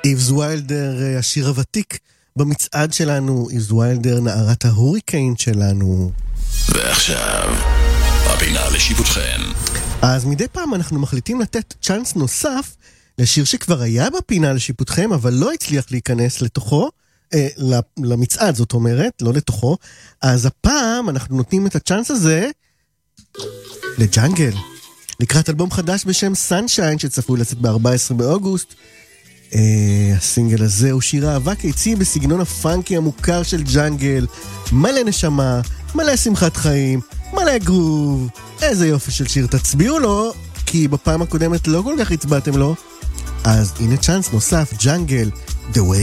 איבס ויילדר, השיר הוותיק במצעד שלנו, איבס ויילדר, נערת ההוריקן שלנו. ועכשיו, הפינה לשיפוטכם. אז מדי פעם אנחנו מחליטים לתת צ'אנס נוסף לשיר שכבר היה בפינה לשיפוטכם, אבל לא הצליח להיכנס לתוכו, למצעד זאת אומרת, לא לתוכו. אז הפעם אנחנו נותנים את הצ'אנס הזה לג'אנגל. לקראת אלבום חדש בשם Sunshine שצפוי לצאת ב-14 באוגוסט. הסינגל הזה הוא שיר אהבה קיצי בסגנון הפאנקי המוכר של ג'אנגל, מלא נשמה, מלא שמחת חיים, מלא גרוב. איזה יופי של שיר, תצביעו לו, כי בפעם הקודמת לא כל כך הצבעתם לו. אז הנה צ'אנס נוסף, ג'אנגל, The Way